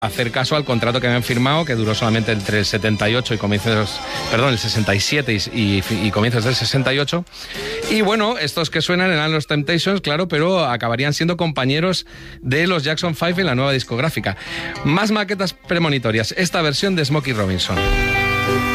hacer caso al contrato que habían firmado, que duró solamente entre el 78 y el 67 y comienzos del 68. Y bueno, estos que suenan eran los Temptations, claro, pero acabarían siendo compañeros de los Jackson 5 en la nueva discográfica. Más maquetas premonitorias, esta versión de Smokey Robinson.